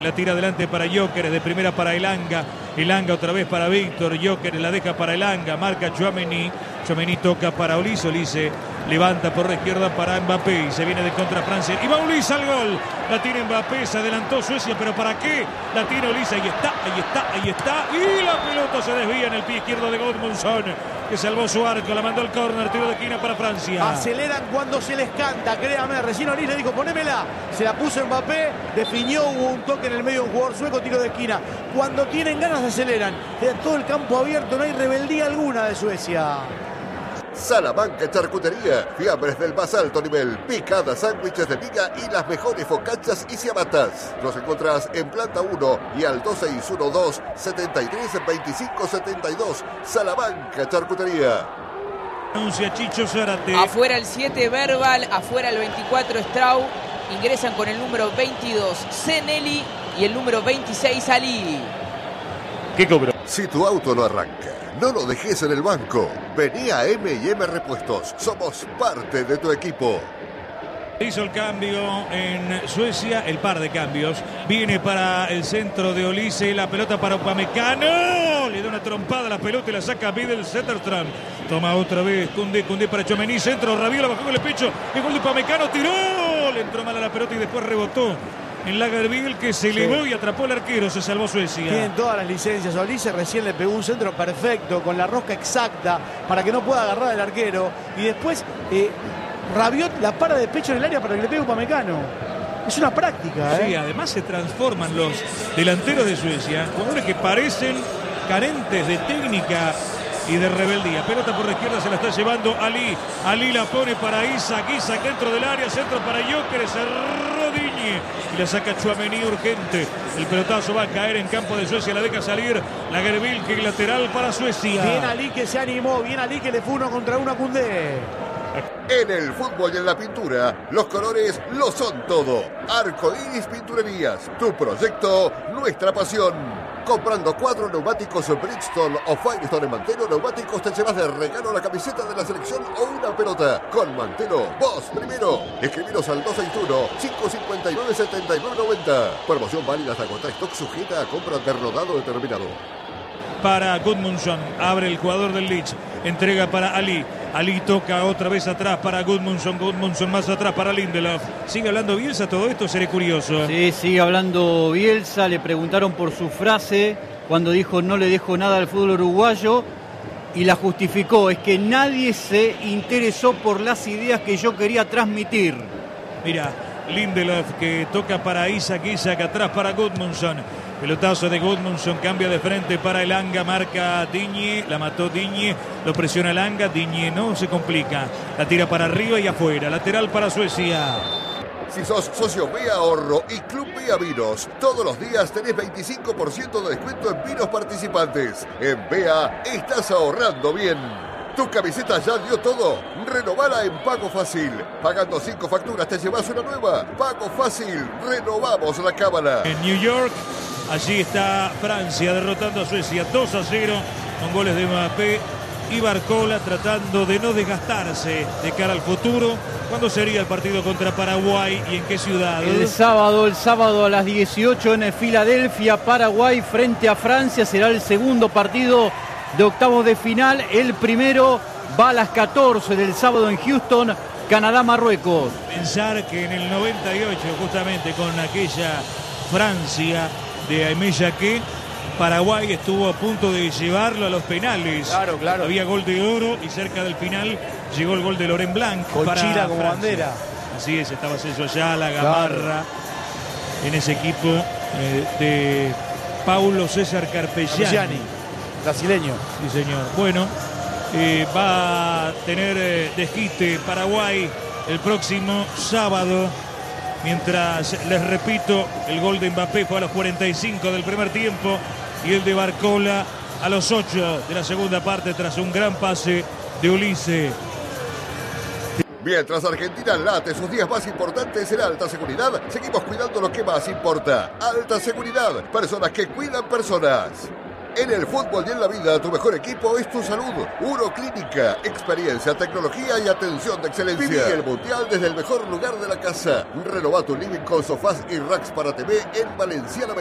La tira adelante para Joker, de primera para Elanga. Elanga otra vez para Víctor. Joker la deja para Elanga. Marca Tchouaméni. Tchouaméni toca para Olise. Olise levanta por la izquierda para Mbappé. Y se viene de contra Francia. Y va Olise al gol. La tiene Mbappé. Se adelantó Suecia. ¿Pero para qué? La tiene Olise. Ahí está, ahí está, ahí está. Y la pelota se desvía en el pie izquierdo de Gudmundsson, que salvó su arco. La mandó al córner. Tiro de esquina para Francia. Aceleran cuando se les canta. Créame, recién Olise dijo ponémela. Se la puso Mbappé. Definió. Hubo un toque en el medio de un jugador sueco. Tiro de esquina. Cuando tienen ganas aceleran. Queda todo el campo abierto. No hay rebeldía alguna de Suecia. Salamanca Charcutería, fiambres del más alto nivel, picadas, sándwiches de miga y las mejores focaccias y ciabatas. Los encontrás en planta 1 y al 2612-732572. Salamanca Charcutería. Anuncia Chicho Zárate. Afuera el 7 Verbal, afuera el 24 Strau. Ingresan con el número 22 Zeneli y el número 26 Ali. ¿Qué cobró? Si tu auto no arranca, no lo dejes en el banco. Vení a M&M Repuestos. Somos parte de tu equipo. Hizo el cambio en Suecia, el par de cambios. Viene para el centro de Olise, la pelota para Upamecano. Le da una trompada a la pelota y la saca Vidal Zetterström. Toma otra vez Koundé para Tchouaméni, centro, Rabiot la bajó con el pecho. El gol de Upamecano, tiró. Le entró mal a la pelota y después rebotó en Lagerbielke, que se elevó y atrapó al arquero. Se salvó Suecia. Tienen todas las licencias. Olise recién le pegó un centro perfecto, con la rosca exacta, para que no pueda agarrar al arquero. Y después Rabiot la para de pecho en el área para que le pegue Upamecano. Es una práctica, Sí, además se transforman los delanteros de Suecia, jugadores que parecen carentes de técnica y de rebeldía. Pelota por la izquierda, se la está llevando Ali. Ali la pone para Isaac. Isaac dentro del área, centro para Joker. Cerró Digne y la saca Tchouaméni urgente. El pelotazo va a caer en campo de Suecia. La deja salir Lagerbielke, lateral para Suecia. Bien Ali que se animó. Bien Ali que le fue 1 contra 1 a Koundé. En el fútbol y en la pintura, los colores lo son todo. Arco Iris Pinturerías, tu proyecto, nuestra pasión. Comprando 4 neumáticos Bridgestone o Firestone en Mantelo Neumáticos, te llevas de regalo la camiseta de la selección o una pelota. Con Mantelo, vos primero. Escribiros al 261-559-7990. Promoción válida hasta agotar stock, sujeta a compra de rodado determinado. Para Gudmundsson, abre el jugador del Leeds, entrega para Ali. Ali toca otra vez atrás para Gudmundsson. Gudmundsson más atrás para Lindelof. ¿Sigue hablando Bielsa todo esto? Seré curioso. Sí, sigue hablando Bielsa. Le preguntaron por su frase cuando dijo no le dejo nada al fútbol uruguayo y la justificó. Es que nadie se interesó por las ideas que yo quería transmitir. Mira, Lindelof que toca para Isaac. Isaac atrás para Gudmundsson. Pelotazo de Gudmundsson, cambia de frente para Elanga, marca Digne, la mató Digne, lo presiona Elanga, Digne no se complica, la tira para arriba y afuera, lateral para Suecia. Si sos socio Bea Ahorro y Club Bea Vinos, todos los días tenés 25% de descuento en vinos participantes. En Bea estás ahorrando bien. ¿Tu camiseta ya dio todo? Renovala en Pago Fácil. Pagando 5 facturas te llevas una nueva. Pago Fácil, renovamos la cámara. En New York, allí está Francia derrotando a Suecia 2-0 con goles de Mbappé y Barcola, tratando de no desgastarse de cara al futuro. ¿Cuándo sería el partido contra Paraguay y en qué ciudad? El sábado a las 18 en Filadelfia, Paraguay frente a Francia. Será el segundo partido de octavos de final. El primero va a las 14 del sábado en Houston, Canadá-Marruecos. Pensar que en el 98, justamente con aquella Francia de Aimé Jacquet, Paraguay estuvo a punto de llevarlo a los penales. Claro. Había gol de oro y cerca del final llegó el gol de Laurent Blanc. Con para Chila como Francia. bandera. Así es, estaba Celso Ayala, Gamarra, en ese equipo de Paulo César Carpegiani. Brasileño. Sí, señor. Bueno, va a tener desquite Paraguay el próximo sábado. Mientras, les repito, el gol de Mbappé fue a los 45 del primer tiempo y el de Barcola a los 8 de la segunda parte tras un gran pase de Olise. Mientras Argentina late sus días más importantes en alta seguridad, seguimos cuidando lo que más importa. Alta seguridad, personas que cuidan personas. En el fútbol y en la vida, tu mejor equipo es tu salud. Uroclínica, experiencia, tecnología y atención de excelencia. Viví el Mundial desde el mejor lugar de la casa. Renova tu living con sofás y racks para TV en Valenciana